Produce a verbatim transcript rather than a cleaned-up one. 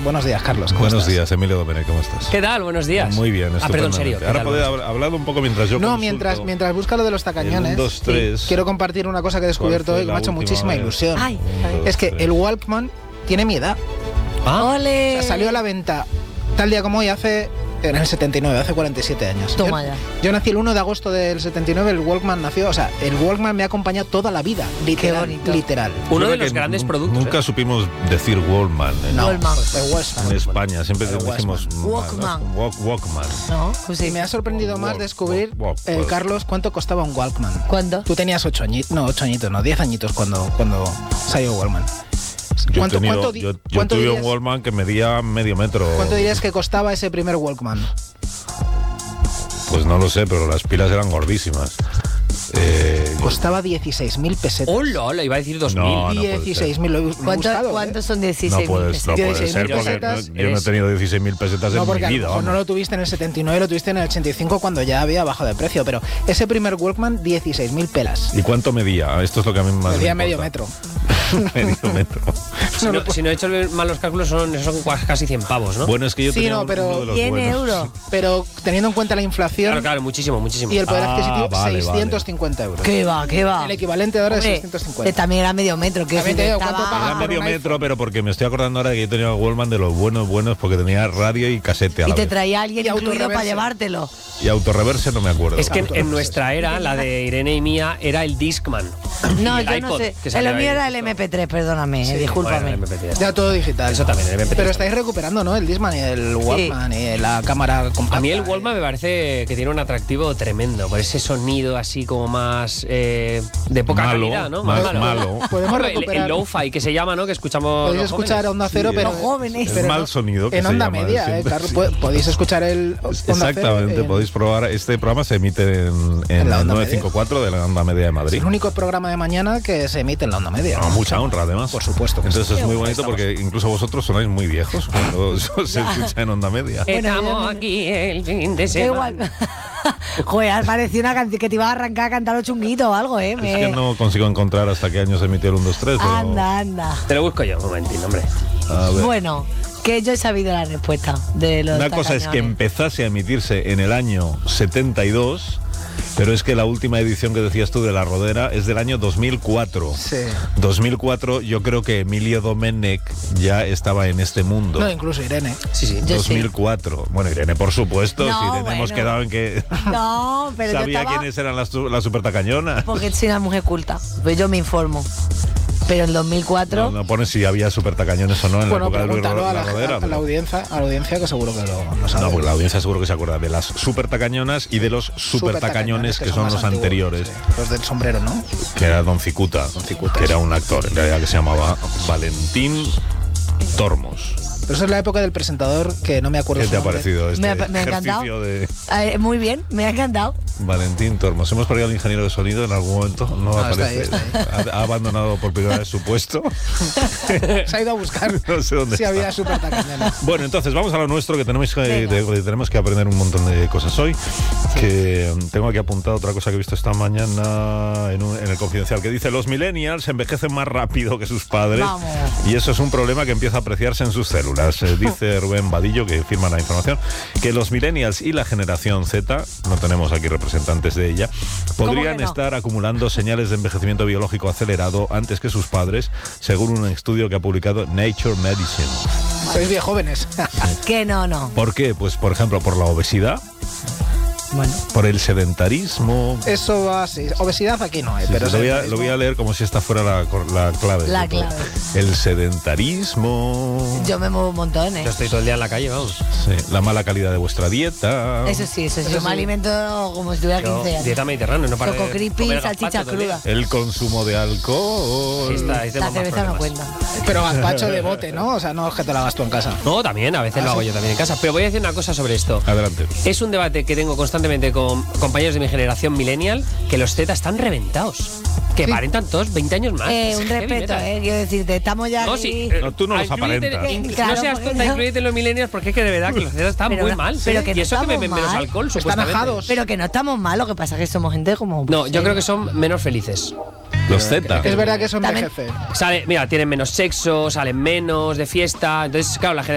Buenos días, Carlos. ¿Cómo Buenos estás? días, Emilio Domenech, ¿cómo estás? ¿Qué tal? Buenos días. Muy bien, Ah, perdón, en serio. Ahora podéis hablar un poco mientras yo No, consulto. mientras, mientras busca lo de los tacañones, El un, dos, tres. quiero compartir una cosa que he descubierto hoy que me ha hecho muchísima vez? ilusión. Ay, Un, dos, es que tres. el Walkman tiene mi edad. Ah, ¡Ole! O sea, salió a la venta tal día como hoy hace... En el setenta y nueve, hace cuarenta y siete años. Toma yo, ya. yo nací el uno de agosto del setenta y nueve, el Walkman nació, o sea, el Walkman me ha acompañado toda la vida, literal, bonito. literal. uno Yo de creo los que grandes nu- productos. Nunca ¿eh? supimos decir Walkman. ¿eh? No, Walkman. el Walkman. En España siempre El decimos Walkman. Walk- Walkman. ¿No? Pues Y sí. me ha sorprendido más Walk, descubrir, walk, eh, walk. Carlos, cuánto costaba un Walkman. ¿Cuándo? Tú tenías ocho añitos, no, ocho añitos, no, diez añitos cuando, cuando salió Walkman. Yo, he ¿Cuánto- tenido- cuánto di- yo, yo cuánto tuve dirías- un Walkman que medía medio metro. ¿Cuánto dirías que costaba ese primer Walkman? Pues no lo sé, pero las pilas eran gordísimas. Eh, Costaba dieciséis mil pesetas. Hola, hola, iba a decir dos mil. No, no puede dieciséis mil, lo he lo he ¿Cuánto, buscado, ¿eh? ¿Cuántos son no dieciséis mil puedes, no puede dieciséis ser mil porque no- pesetas, yo no he eres- tenido dieciséis mil pesetas No, en porque mi a lo vida. mejor no vamos. lo tuviste en el setenta y nueve, lo tuviste en el ochenta y cinco cuando ya había bajado de precio, pero ese primer Walkman, dieciséis mil pelas. ¿Y cuánto medía? Esto es lo que a mí más Medía me medio importa. metro. Medio metro. Si no, si no he hecho mal los cálculos, son, son casi cien pavos, ¿no? Bueno, es que yo Sí, tenía no, un- pero uno de los cien buenos. euros. Pero teniendo en cuenta la inflación Claro, claro, muchísimo, muchísimo. y el poder Ah, adquisitivo, vale, seiscientos cincuenta euros. ¿Qué va? ¿Qué va? El equivalente ahora Hombre, es seiscientos cincuenta. que también era medio metro. Que También si te digo, estaba- ¿cuánto pagas? Era por medio un metro, iPhone. pero porque me estoy acordando ahora de que yo tenía el Walkman de los buenos, buenos, porque tenía radio y casete a Y la te vez. traía alguien Y incluido autorreverse. para llevártelo. Y autorreverse no me acuerdo. Es que en, en nuestra era, la de Irene y mía, era el Discman. No, Y el yo iPod, no sé. que El salió mío ahí era el justo. eme pe tres, perdóname, Sí, eh, discúlpame. bueno, el eme pe tres. Ya todo digital. Eso también, el eme pe tres. Pero estáis recuperando, ¿no? El Discman y el Walkman y la cámara compacta. A mí el Walkman me parece que tiene un atractivo tremendo, por ese sonido así como más eh, de poca Malo, calidad, ¿no? más malo. Podemos Hombre, el, recuperar- el lo-fi que se llama, ¿no? Que escuchamos. Podéis los escuchar jóvenes. Onda Cero, Sí, pero... Los jóvenes. Es pero mal no- sonido que En se Onda llama, Media, siempre, eh, Carlos. sí. Po- Podéis escuchar el Onda Cero Exactamente, en- podéis probar. Este programa se emite en, en, En la el Onda novecientos cincuenta y cuatro de la Onda Media de Es Madrid. el único programa de mañana que se emite en la Onda Media. No, mucha honra, además. Por supuesto que sí. Entonces es muy Ahí bonito estamos. porque incluso vosotros sonáis muy viejos cuando eso se escucha en Onda Media. Estamos aquí el fin de Da semana. igual. Joder, has parecido una canción que te iba a arrancar a cantar los chunguitos o algo, ¿eh? Es Me- que no consigo encontrar hasta qué año se emitió el uno, dos, tres. Pero, Anda, anda. Te lo busco yo, un momentín, hombre. a ver. Bueno, que yo he sabido la respuesta de los Una cosa es que tacañones. empezase a emitirse en el año setenta y dos, pero es que la última edición que decías tú de La Rodera es del año dos mil cuatro. Sí. dos mil cuatro, yo creo que Emilio Domenech ya estaba en este mundo. No, incluso Irene. Sí, sí. Yo dos mil cuatro. Bueno, Irene, por supuesto. No, si Irene hemos bueno. quedado en que No, pero yo sabía estaba... quiénes eran las, tu- las supertacañonas. Porque soy una mujer culta. Pues yo me informo. Pero en dos mil cuatro... No, no pones si había supertacañones o no en Bueno, la época de Luis pregúntalo a la, La Rodera. a la pero- audiencia, a la audiencia que seguro que lo, lo sabe. No, pues la audiencia seguro que se acuerda de las supertacañonas y de los supertacañones, que, son, los más antiguos, anteriores, sí. Los del sombrero, ¿no? que era Don Cicuta, Cicuta, que era sí. un actor en realidad que se llamaba Valentín Tormos. Pero esa es la época del presentador que no me acuerdo ¿Qué su te ha nombre. parecido este Me ha- me ha encantado. ejercicio de Eh, muy bien, me ha encantado. Valentín Tormos? Hemos perdido al ingeniero de sonido en algún momento, no Ah, está aparece. ahí, está Ha, ha abandonado por primera vez su puesto. Se ha ido a buscar No sé dónde si está. había super tacañones. Bueno, entonces vamos a lo nuestro, que tenemos que, Venga. de- tenemos que aprender un montón de cosas hoy. Que um, tengo aquí apuntado otra cosa que he visto esta mañana en, un- en el Confidencial, que dice: los millennials envejecen más rápido que sus padres. Vamos. Y eso es un problema que empieza a apreciarse en sus células. Eh, dice Rubén Vadillo, que firma la información, que los millennials y la generación Z, no tenemos aquí representantes de ella, podrían que no? estar acumulando señales de envejecimiento biológico acelerado antes que sus padres, según un estudio que ha publicado Nature Medicine. Sois bien jóvenes. Que no, no. ¿Por qué? Pues, por ejemplo, por la obesidad, Bueno. por el sedentarismo. Eso va así. Obesidad aquí no hay, Sí, pero sí, lo, voy a, lo voy a leer como si esta fuera la, cor- la clave. La de todo. clave. El sedentarismo. Yo me muevo un montón, ¿eh? Yo estoy todo el día en la calle, vamos. Sí, la mala calidad de vuestra dieta. Eso sí, eso sí. Eso Yo me sí. alimento como si tuviera Yo, quince años. dieta mediterránea, no para Choco de crispy, comer salchicha gazpacho todo el día. cruda. El consumo de alcohol. Ahí está, ahí La tenemos más cerveza no problemas. cuenta. Pero gazpacho de bote, ¿no? O sea, no es que te la hagas tú en casa. No, también, a veces Ah, lo hago sí. yo también en casa. Pero voy a decir una cosa sobre esto. Adelante. Es un debate que tengo constantemente con compañeros de mi generación millennial, que los Z están reventados. Que Sí. aparentan todos veinte años más. Eh, Es un heavy respeto, metal. eh. Quiero decirte, estamos ya No, aquí. sí. eh, No, tú no los inclúyete- aparentas. in- Claro, no seas porque tonta, no. incluyete en los millennials, porque es que de verdad que los Z están Pero muy no- mal. pero que y no eso que beben estamos menos mal. alcohol, Están supuestamente. ajados. Pero que no estamos mal, lo que pasa es que somos gente como... No, pues, yo eh, creo que son menos felices. Los Z. Es verdad que eso También- envejece. Sale, mira, tienen menos sexo, salen menos de fiesta. Entonces, claro, la generación